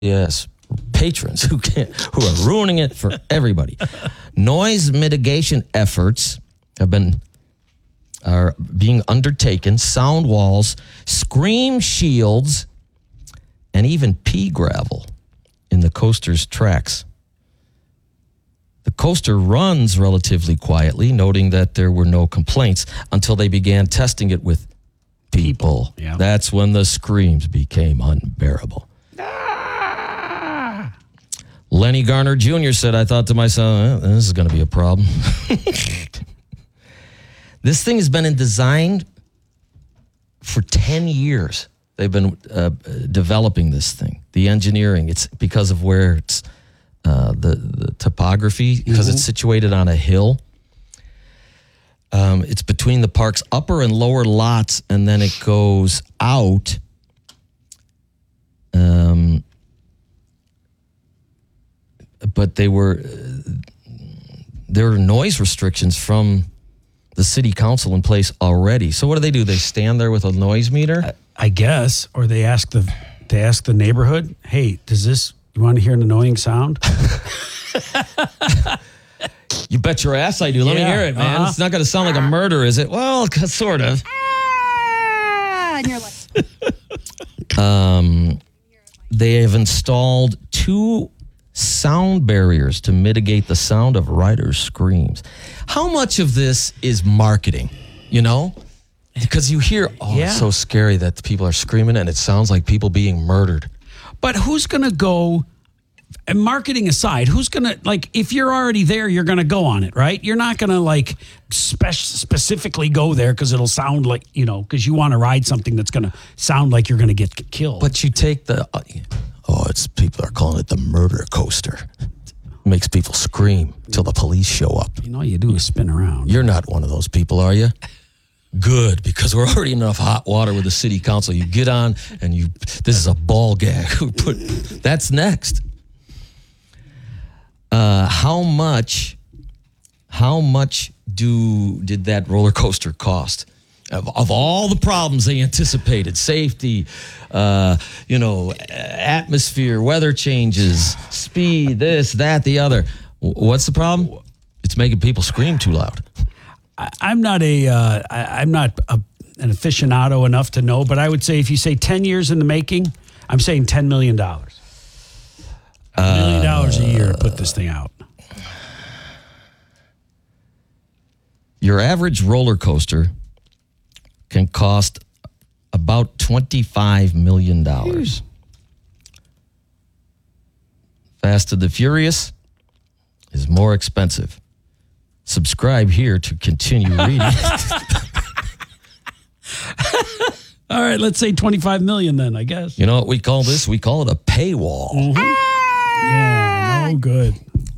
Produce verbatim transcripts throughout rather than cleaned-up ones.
Yes, patrons who can't, who are ruining it for everybody. Noise mitigation efforts have been are being undertaken. Sound walls, scream shields, and even pea gravel in the coaster's tracks. The coaster runs relatively quietly, noting that there were no complaints until they began testing it with people. Yeah. That's when the screams became unbearable. Ah! Lenny Garner Junior said, I thought to myself, eh, this is going to be a problem. This thing has been in design for ten years. They've been uh, developing this thing, the engineering. It's because of where it's uh, the, the topography, because mm-hmm. it's situated on a hill. Um, it's between the park's upper and lower lots, and then it goes out. Um, but they were there are noise restrictions from the city council in place already. So what do they do? They stand there with a noise meter? I, I guess, or they ask the they ask the neighborhood, "Hey, does this? You want to hear an annoying sound?" You bet your ass I do. Let yeah, me hear it, man. Uh-huh. It's not going to sound like a murder, is it? Well, sort of. Ah, and you're like, um, they have installed two sound barriers to mitigate the sound of riders' screams. How much of this is marketing, you know? Because you hear, oh, yeah. it's so scary that the people are screaming and it sounds like people being murdered. But who's going to go, and marketing aside, who's going to, like, if you're already there, you're going to go on it, right? You're not going to, like, spe- specifically go there because it'll sound like, you know, because you want to ride something that's going to sound like you're going to get killed. But you take the, uh, oh, it's people are calling it the murder coaster. Makes people scream till the police show up. You know, all you do is spin around. You're not one of those people, are you? Good, because we're already in enough hot water with the city council. You get on and you, this is a ball gag. Put, that's next. Uh, how much, how much do, did that roller coaster cost? Of, of all the problems they anticipated, safety, uh, you know, atmosphere, weather changes, speed, this, that, the other. What's the problem? It's making people scream too loud. I, I'm not a, uh, I, I'm not a, an aficionado enough to know, but I would say if you say ten years in the making, I'm saying ten million dollars. A million dollars a year to put this thing out. Your average roller coaster can cost about twenty-five million dollars. Fast and the Furious is more expensive. Subscribe here to continue reading. All right, let's say twenty-five million then, I guess. You know what we call this? We call it a paywall. Mm-hmm. Yeah, no good.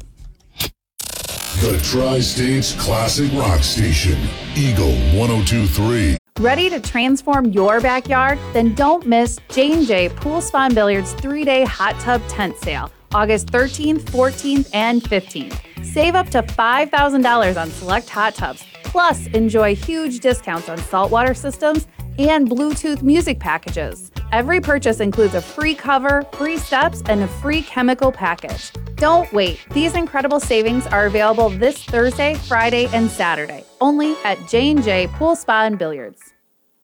The Tri-States Classic Rock Station, Eagle one oh two point three. ready to transform your backyard? Then don't miss J and J Pool Spa and Billiards three-day hot tub tent sale, August thirteenth, fourteenth, and fifteenth. Save up to five thousand dollars on select hot tubs, plus enjoy huge discounts on saltwater systems and Bluetooth music packages. Every purchase includes a free cover, free steps, and a free chemical package. Don't wait. These incredible savings are available this Thursday, Friday, and Saturday, only at J and J Pool Spa and Billiards.